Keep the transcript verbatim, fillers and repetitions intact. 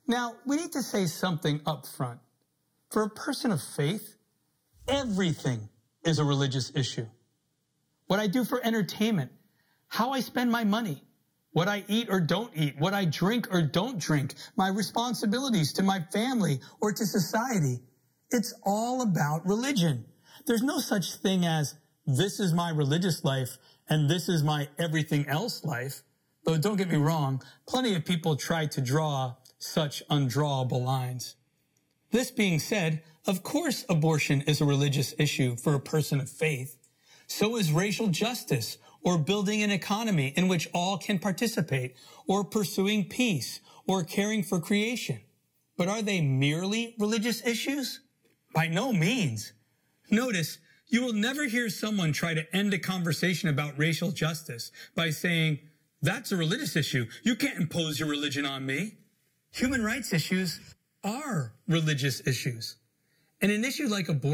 Now, we need to say something up front. For a person of faith, everything is a religious issue. What I do for entertainment, how I spend my money, what I eat or don't eat, what I drink or don't drink, my responsibilities to my family or to society. It's all about religion. There's no such thing as this is my religious life and this is my everything else life. Though don't get me wrong, plenty of people try to draw such undrawable lines. This being said, of course abortion is a religious issue for a person of faith. So is racial justice, or building an economy in which all can participate, or pursuing peace, or caring for creation. But are they merely religious issues? By no means. Notice, you will never hear someone try to end a conversation about racial justice by saying, that's a religious issue. You can't impose your religion on me. Human rights issues are religious issues. And an issue like abortion